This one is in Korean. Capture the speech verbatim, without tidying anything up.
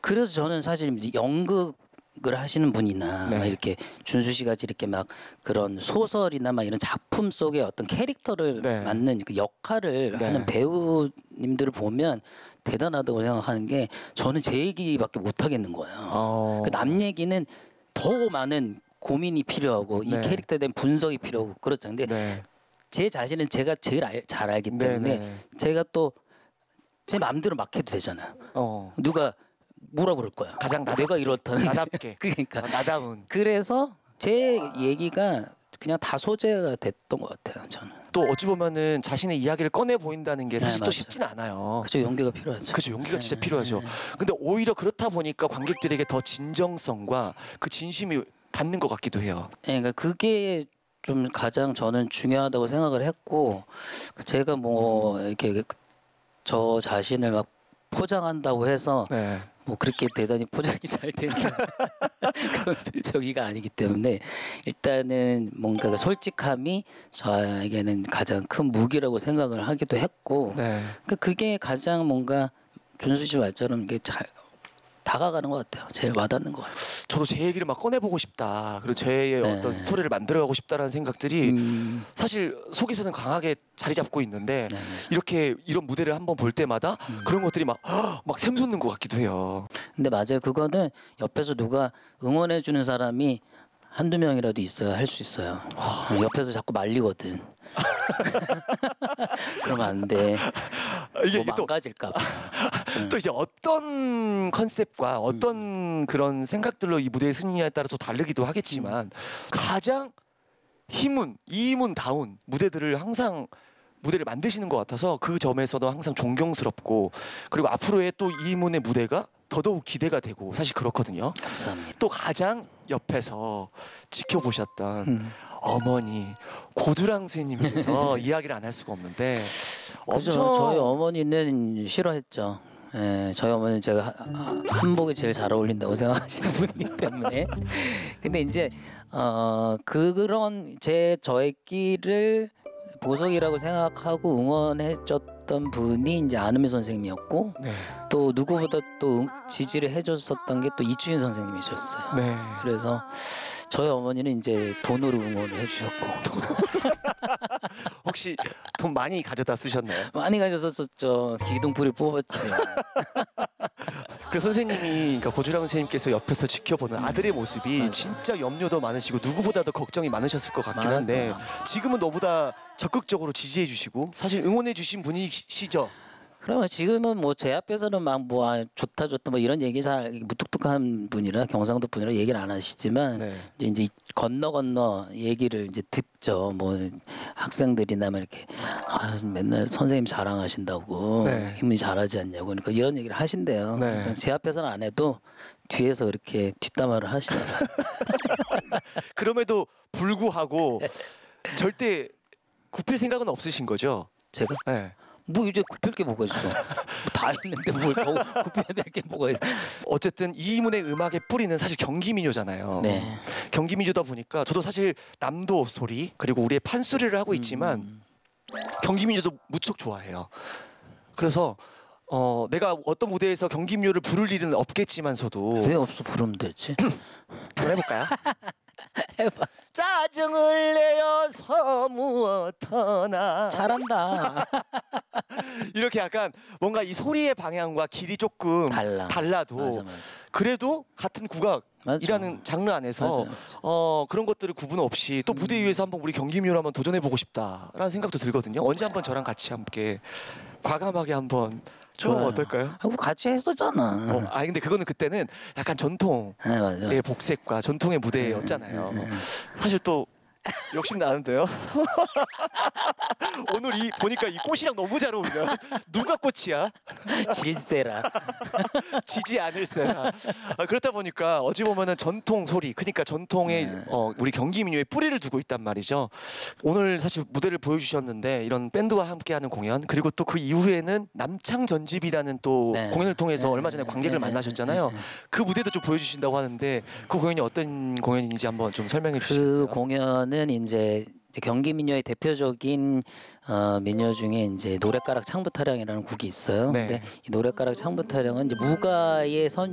그래서 저는 사실 이제 연극을 하시는 분이나 네. 막 이렇게 준수 씨 같이 이렇게 막 그런 소설이나 막 이런 작품 속에 어떤 캐릭터를 네. 맡는 그 역할을 네. 하는 배우님들을 보면 대단하다고 생각하는 게 저는 제 얘기밖에 못 하겠는 거예요. 어. 그 남 얘기는 더 많은 고민이 필요하고 네. 이 캐릭터에 대한 분석이 필요하고 그렇죠. 근데 네. 제 자신은 제가 제일 알, 잘 알기 때문에 네네. 제가 또 제 마음대로 막 해도 되잖아요. 어. 누가 뭐라 그럴 거야. 가장 나답게. 내가 이렇다는 나답게. 그러니까 어, 나다운. 그래서 제 얘기가 그냥 다 소재가 됐던 것 같아요. 저는. 또 어찌 보면은 자신의 이야기를 꺼내 보인다는 게 사실 네, 또 맞아요. 쉽진 않아요. 그죠, 용기가 필요하죠. 그죠, 용기가 진짜 네, 필요하죠. 네. 근데 오히려 그렇다 보니까 관객들에게 더 진정성과 그 진심이 닿는 것 같기도 해요. 네, 그러니까 그게 좀 가장 저는 중요하다고 생각을 했고 제가 뭐 이렇게 저 자신을 막 포장한다고 해서 네. 뭐 그렇게 대단히 포장이 잘 되는 그런 저기가 아니기 때문에 일단은 뭔가 그 솔직함이 저에게는 가장 큰 무기라고 생각을 하기도 했고 네. 그러니까 그게 가장 뭔가 준수 씨 말처럼 이게 잘 다가가는 것 같아요. 제일 와닿는 것 같아요. 저도 제 얘기를 막 꺼내보고 싶다. 그리고 저의 네. 어떤 스토리를 만들어가고 싶다라는 생각들이 음, 사실 속에서는 강하게 자리 잡고 있는데 네네. 이렇게 이런 무대를 한번 볼 때마다 음. 그런 것들이 막, 막 샘솟는 것 같기도 해요. 근데 맞아요. 그거는 옆에서 누가 응원해주는 사람이 한두 명이라도 있어야 할 수 있어요. 옆에서 자꾸 말리거든. 그러면 안 돼. 이게 뭐 또 망가질까 봐. 또 이제 어떤 컨셉과 어떤 그런 생각들로 이 무대의 승리에 따라 또 다르기도 하겠지만 가장 힘은 이문다운 무대들을 항상 무대를 만드시는 것 같아서 그 점에서도 항상 존경스럽고 그리고 앞으로의 또 이문의 무대가 더더욱 기대가 되고 사실 그렇거든요. 감사합니다. 또 가장 옆에서 지켜보셨던 음. 어머니 고두랑 선생님께서 이야기를 안 할 수가 없는데 그죠. 엄청 저희 어머니는 싫어했죠. 예, 저희 어머니는 제가 하- 한복이 제일 잘 어울린다고 생각하시는 분이기 때문에. 근데 이제 어 그런 제 저의 끼를 보석이라고 생각하고 응원해줬던 분이 이제 안은미 선생님이었고 네. 또 누구보다 또 응- 지지를 해줬었던 게 또 이주인 선생님이셨어요. 네. 그래서 저희 어머니는 이제 돈으로 응원을 해주셨고 혹시 돈 많이 가져다 쓰셨나요? 많이 가셨었죠. 기둥풀이 뽑았지. 그 선생님이 그러니까 고주랑 선생님께서 옆에서 지켜보는 아들의 모습이 맞아요. 진짜 염려도 많으시고 누구보다도 걱정이 많으셨을 것 같긴 한데 많았어요. 지금은 너보다 적극적으로 지지해 주시고 사실 응원해 주신 분이시죠? 그러면 지금은 뭐 제 앞에서는 막 뭐 아, 좋다 좋다 뭐 이런 얘기 잘 무뚝뚝한 분이라 경상도 분이라 얘기를 안 하시지만 네. 이제 이제 건너 건너 얘기를 이제 듣죠. 뭐 학생들이나 막 이렇게 아, 맨날 선생님 자랑하신다고 네. 힘이 잘하지 않냐고 그러니까 이런 얘기를 하신대요. 네. 그러니까 제 앞에서는 안 해도 뒤에서 그렇게 뒷담화를 하시더라고요. 그럼에도 불구하고 절대 굽힐 생각은 없으신 거죠? 제가 네. 뭐 이제 굽힐 게 뭐가 있어? 뭐다 했는데 뭘 더 굽혀야 될 게 뭐가 있어? 어쨌든 이문의 음악의 뿌리는 사실 경기민요잖아요. 네. 경기민요다 보니까 저도 사실 남도 소리 그리고 우리의 판소리를 하고 있지만 음. 경기민요도 무척 좋아해요. 그래서 어, 내가 어떤 무대에서 경기민요를 부를 일은 없겠지만서도 왜 없어 부르면 되지? 한번 해볼까요? 해봐. 짜증을 내어서 무엇하나 잘한다. 이렇게 약간 뭔가 이 소리의 방향과 길이 조금 달라. 달라도 맞아, 맞아. 그래도 같은 국악이라는 맞아. 장르 안에서 맞아요, 맞아요. 어, 그런 것들을 구분 없이 또 무대 위에서 한번 우리 경기민요를 한번 도전해 보고 싶다라는 생각도 들거든요. 언제 한번 저랑 같이 함께 과감하게 한번 좀 좋아요. 어떨까요? 하고 같이 했었잖아. 어, 아 근데 그거는 그때는 약간 전통의 네, 맞아, 맞아. 복색과 전통의 무대였잖아요. 사실 또 욕심 나는데요. 오늘 이 보니까 이 꽃이랑 너무 잘 어울려. 누가 꽃이야? 질세라. 지지 않을세라. 아, 그렇다 보니까 어찌 보면은 전통 소리, 그러니까 전통의 네. 어, 우리 경기민요에 뿌리를 두고 있단 말이죠. 오늘 사실 무대를 보여주셨는데 이런 밴드와 함께하는 공연 그리고 또 그 이후에는 남창 전집이라는 또 네. 공연을 통해서 네. 얼마 전에 관객을 네. 만나셨잖아요. 네. 그 무대도 좀 보여주신다고 하는데 그 공연이 어떤 공연인지 한번 좀 설명해 주시겠어요? 그 공연은 이제 이제 경기 민요의 대표적인 어, 민요 중에 이제 노랫가락 창부타령이라는 곡이 있어요. 네. 근데 이 노랫가락 창부타령은 이제 무가의 선